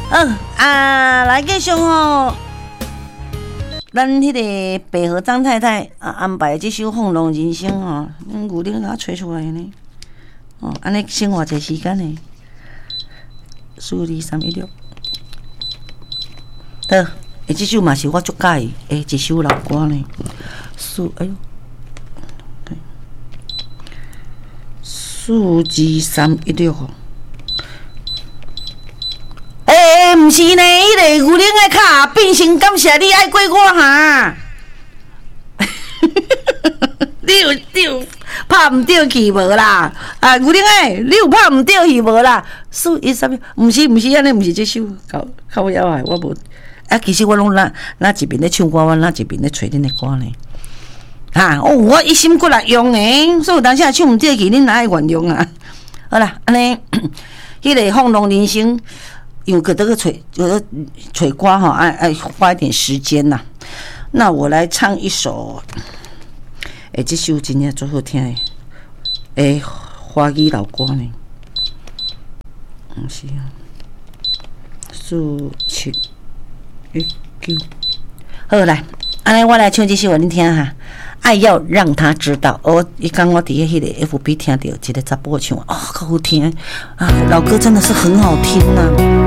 来继续吼，咱迄个百合张太太安排这首《放浪人生》吼，牛奶甲吹出来呢。安尼生活一时间呢，4、2、3、1、6。好，这首嘛是我足喜的一首老歌呢。哎呦，4、2、3、1、6吼。毋是呢，迄个牛奶的卡变成感谢你爱过我哈。你有拍唔对去无啦？牛奶诶，你有拍唔对去无啦？4、1、3，毋是安尼，毋是这首，靠妖啊！我无其实我拢那一边咧唱歌，我那一边咧吹恁的歌呢。我一心过来用诶，所以有当时唱唔对去，恁哪会原谅啊？好啦，安尼，迄个放浪人生。因为这个吹瓜哈，爱花一点时间呐。那我来唱一首，这首真正最好听的，华语老歌呢。是啊，4、7、1、9。好来，安尼我来唱这首，你听哈。爱要让他知道，伊刚我伫迄个 FB 听到一个查甫唱，好听啊！老歌真的是很好听呐。